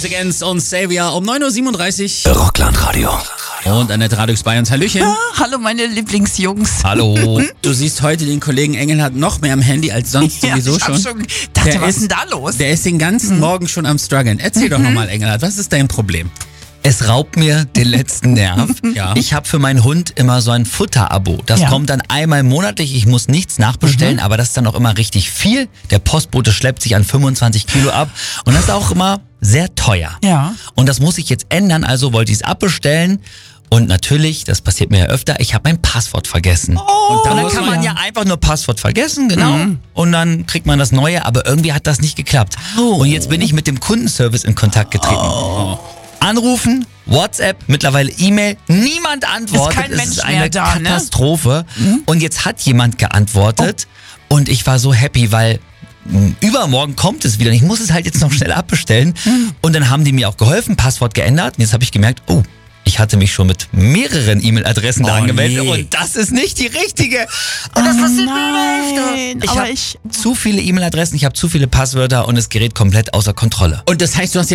Rise Against und Savior um 9.37 Uhr. Rockland-Radio. Und Annette Radux bei uns. Hallöchen. Hallo meine Lieblingsjungs. Hallo. Du siehst heute den Kollegen Engelhardt noch mehr am Handy als sonst sowieso ich hab schon. dachte, was ist denn da los? Der ist den ganzen Morgen schon am struggeln. Erzähl doch nochmal, Engelhardt, was ist dein Problem? Es raubt mir den letzten Nerv. Ja. Ich habe für meinen Hund immer so ein Futterabo. Das Ja. kommt dann einmal monatlich. Ich muss nichts nachbestellen, aber das ist dann auch immer richtig viel. Der Postbote schleppt sich an 25 Kilo ab und das ist auch immer sehr teuer. Ja. Und das muss ich jetzt ändern, also wollte ich es abbestellen. Und natürlich, das passiert mir ja öfter, ich habe mein Passwort vergessen. Und Und dann muss kann man ja einfach nur Passwort vergessen, genau. Mhm. Und dann kriegt man das neue, aber irgendwie hat das nicht geklappt. Und jetzt bin ich mit dem Kundenservice in Kontakt getreten. Anrufen, WhatsApp, mittlerweile E-Mail, niemand antwortet. Ist kein es Mensch ist mehr eine da, ne? Katastrophe. Und jetzt hat jemand geantwortet und ich war so happy, weil übermorgen kommt es wieder. Und ich muss es halt jetzt noch schnell abbestellen. Und dann haben die mir auch geholfen, Passwort geändert. Und jetzt habe ich gemerkt, ich hatte mich schon mit mehreren E-Mail-Adressen da angemeldet nee. und das ist nicht die richtige. Und das passiert mir nicht. Ich aber habe zu viele E-Mail-Adressen, ich habe zu viele Passwörter und es gerät komplett außer Kontrolle. Und das heißt, du hast